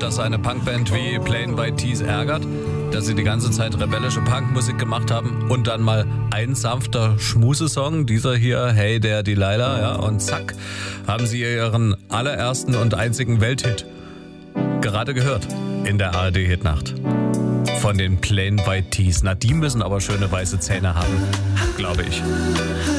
das eine Punkband wie Plain White T's ärgert, dass sie die ganze Zeit rebellische Punkmusik gemacht haben und dann mal ein sanfter Schmusesong, dieser hier, Hey der Delilah, ja, und zack, haben sie ihren allerersten und einzigen Welthit gerade gehört in der ARD-Hitnacht. Von den Plain White T's. Na, die müssen aber schöne weiße Zähne haben, glaube ich.